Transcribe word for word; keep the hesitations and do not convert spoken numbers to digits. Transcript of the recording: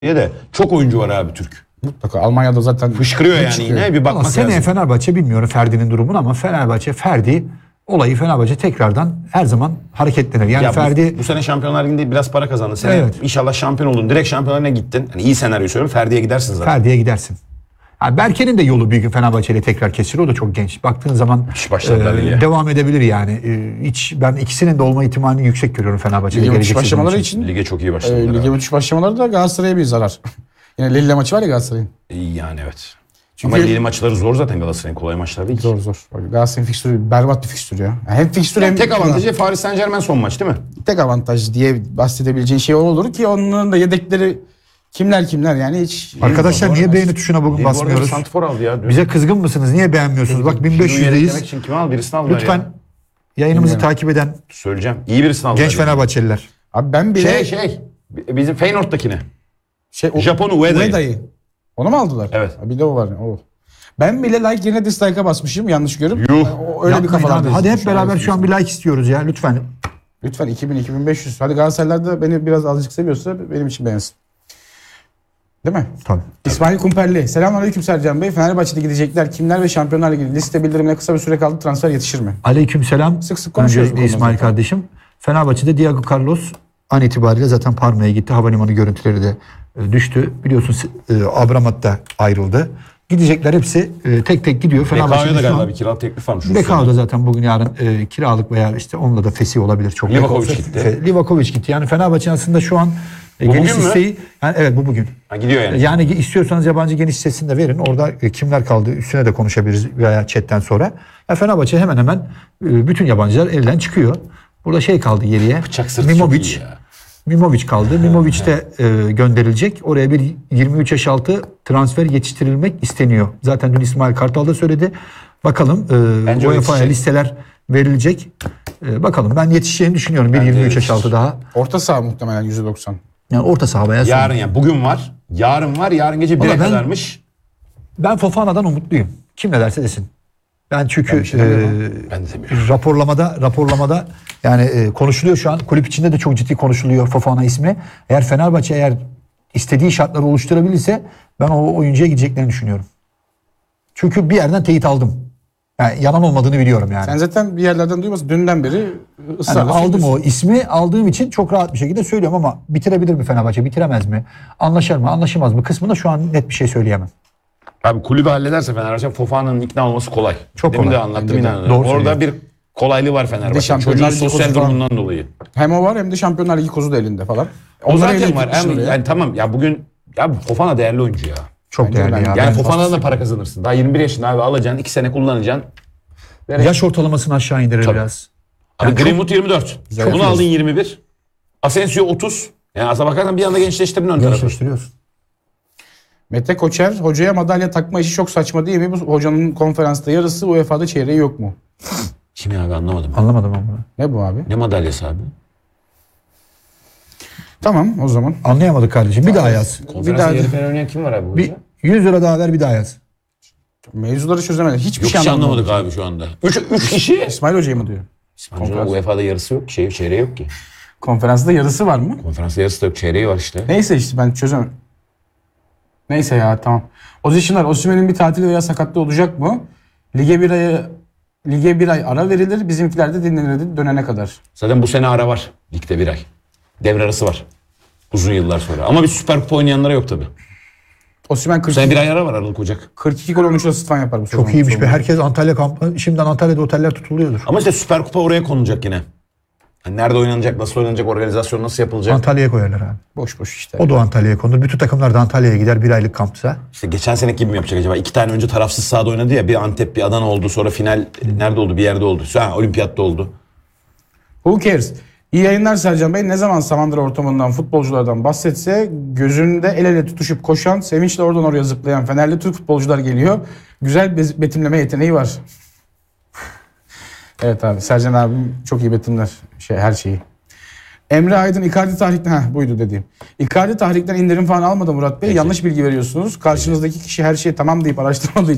de çok oyuncu var abi Türk. Mutlaka. Almanya'da zaten fışkırıyor yani çıkıyor. Yine bir bakmak seneye lazım. Fenerbahçe, bilmiyorum Ferdi'nin durumunu ama Fenerbahçe Ferdi olayı Fenerbahçe tekrardan her zaman hareketlenir. Yani ya Ferdi bu, bu sene Şampiyonlar Ligi'nde biraz para kazandın. Sen evet. İnşallah şampiyon oldun. Direkt Şampiyonlar Ligi'ne gittin. Yani iyi senaryo söylüyorum. Ferdi'ye gidersin zaten. Ferdi'ye gidersin. Yani Berke'nin de yolu bir gün Fenerbahçe ile tekrar kesilir. O da çok genç. Baktığın zaman e, devam edebilir yani. E, hiç ben ikisinin de olma ihtimalini yüksek görüyorum Fenerbahçe'de. Lige müthiş başlamaları için. için lige çok iyi başladılar. E, lige müthiş başlamaları da Galatasaray'a bir zarar. Yine Lille maçı var ya Galatasaray'ın. Yani evet. Çünkü ama Lille maçları zor zaten Galatasaray'ın, kolay maçlar değil ki. Zor zor. Galatasaray'ın fikstürü berbat bir fikstür ya. Yani hem fikstür hem... Tek avantajı Paris Saint Germain son maç değil mi? Tek avantaj diye bahsedebileceğin şey olur ki onların da yedekleri kimler kimler yani hiç... Arkadaşlar niye beğeni tuşuna bugün basmıyoruz? Santifor aldı ya. Bize kızgın mısınız? Niye beğenmiyorsunuz? Bak bin beş yüzdeyiz. Için kimi al? Birisini al. Lütfen ya. Yayınımızı Bilmiyorum. takip eden söyleyeceğim. İyi birisini al. Genç Fenerbahçeliler. Abi ben bile... Şey şey. Bizim Feyenoord'dakini. Şey, o, Japon Ueda'yı. Ueda'yı. Onu mu aldılar? Evet. Bir de o var. O. Ben bile like yerine dislike'a basmışım yanlış görüp. Yuh. O, öyle Yapmayın bir kafalardayız. Hadi hep beraber şu an bir like istiyoruz ya lütfen. Lütfen iki bin iki bin beş yüz. Hadi Galatasaraylar da beni biraz azıcık seviyorsa benim için beğensin. Değil mi? Tabii. İsmail Kumperli. Selamünaleyküm Sercan Bey. Fenerbahçe'de gidecekler kimler ve Şampiyonlar Ligi liste bildirimine kısa bir süre kaldı. Transfer yetişir mi? Aleykümselam. Sık sık konuşuyoruz. Öncelikle İsmail zaten. Kardeşim. Fenerbahçe'de Diego Carlos an itibariyle zaten Parma'ya gitti. Havalimanı görüntüleri de düştü. Biliyorsun Abramat da ayrıldı. Gidecekler hepsi tek tek gidiyor. Fenerbahçe'de da galiba bir kiralık teklif varmış. Bekao'da zaten bugün yarın e, kiralık veya işte onunla da fesih olabilir. Çok Livakovic gitti. E, Livakovic gitti. Yani Fenerbahçe aslında şu an e, geniş listeyi... Yani evet bu bugün. Ha, gidiyor yani. Yani istiyorsanız yabancı geniş listesini de verin. Orada e, kimler kaldı üstüne de konuşabiliriz veya chatten sonra. Yani Fenerbahçe hemen hemen e, bütün yabancılar elden çıkıyor. Burada şey kaldı geriye. Bıçak sırtı Mimovic. çok iyi ya. Mimovic kaldı. Mimovic de e, gönderilecek. Oraya bir yirmi üç yaş altı transfer yetiştirilmek isteniyor. Zaten dün İsmail Kartal da söyledi. Bakalım e, U E F A'ya listeler verilecek. E, bakalım ben yetişeceğini düşünüyorum. Bir yirmi üç yaş altı daha. Orta saha muhtemelen yüzde doksan. Yani orta saha veya yarın yani bugün var. Yarın var. Yarın gece bire kadarmış. Ben Fofana'dan umutluyum. Kim ne derse desin. Ben çünkü ben, şey e, ben de raporlamada raporlamada yani e, konuşuluyor şu an. Kulüp içinde de çok ciddi konuşuluyor Fofana ismi. Eğer Fenerbahçe eğer istediği şartları oluşturabilirse ben o oyuncuya gideceklerini düşünüyorum. Çünkü bir yerden teyit aldım. Yani yalan olmadığını biliyorum yani. Sen zaten bir yerlerden duymasın. Dünden beri ısrarla yani aldım o ismi. Aldığım için çok rahat bir şekilde söylüyorum ama bitirebilir mi Fenerbahçe? Bitiremez mi? Anlaşır mı? Anlaşamaz mı? Kısmında şu an net bir şey söyleyemem. Abi kulübü hallederse Fenerbahçe Fofana'nın ikna olması kolay. Çok Demin kolay. de anlattım inanın. Orada bir kolaylığı var Fenerbahçe. Çocuğun sosyal durumundan dolayı. Hem o var hem de Şampiyonlar Ligi kozu da elinde falan. O Onları zaten var. Hem, yani tamam ya bugün ya Fofana değerli oyuncu ya. Çok bence değerli ya. Yani Fofana'dan da para kazanırsın. Daha yirmi bir yaşında abi alacaksın. iki sene kullanacaksın. Vereyim. Yaş ortalamasını aşağı indirir Tabii. biraz. Abi yani Greenwood yirmi dört. Bunu aldın yirmi bir. Asensio otuz. Yani aslına bakarsan bir anda gençleştirdin ön tarafı. Gençleştiriyorsun. Mete Koçer, hocaya madalya takma işi çok saçma değil mi? Bu hocanın konferansta yarısı, U E F A'da çeyreği yok mu? Kim ya abi anlamadım. Anlamadım ama. Ne bu abi? Ne madalyası abi? Tamam o zaman. Anlayamadık kardeşim. Bir daha yaz. Bir daha yarı final oynayan kim var abi bu bir, yüz lira daha ver bir daha yaz. Mevzuları çözemedim. Hiçbir yok, şey anlamadık. anlamadık abi şu anda. üç üç kişi. İsmail Hoca'yı mı diyor? İsmail Hoca'nın U E F A'da yarısı yok ki. Şey, çeyreği yok ki. Konferansta yarısı var mı? Konferansta yarısı da yok. Çeyreği var işte. Neyse işte ben çözemem. Neyse ya tamam. Ozyşinler Osimhen'in bir tatili veya sakatlığı olacak mı? Lige bir ay lige bir ay ara verilir. Bizimkiler de dinlenir dönene kadar. Zaten bu sene ara var. Ligde bir ay. Devre arası var. Uzun yıllar sonra. Ama bir Süper Kupa oynayanlara yok tabii. Osimhen kırk iki. Bu sene bir ay ara var Aralık Ocak. kırk iki gol on üç asist falan yapar bu sezon. Çok iyiymiş be. Herkes Antalya kampı. Şimdiden Antalya'da oteller tutuluyordur. Ama işte Süper Kupa oraya konulacak yine. Yani nerede oynanacak, nasıl oynanacak, organizasyon nasıl yapılacak? Antalya'ya koyarlar abi. Boş boş işte. O da Antalya'ya konur. Bütün takımlar da Antalya'ya gider bir aylık kampsa. İşte geçen seneki gibi mi yapacak acaba? İki tane önce tarafsız sahada oynadı ya. Bir Antep, bir Adana oldu. Sonra final nerede oldu? Bir yerde oldu. Ha, olimpiyatta oldu. Who cares? İyi yayınlar Sercan Bey. Ne zaman Samandıra ortamından, futbolculardan bahsetse gözünde el ele tutuşup koşan, sevinçle oradan oraya zıplayan Fenerli Türk futbolcular geliyor. Güzel betimleme yeteneği var. Evet abi. Sercan abim çok iyi betimler şey, her şeyi. Emre Aydın Icardi tahrikten ha buydu dediğim. Icardi tahrikten indirim falan almadı Murat Bey. Peki. Yanlış bilgi veriyorsunuz. Karşınızdaki kişi her şey tamam deyip araştırmadığı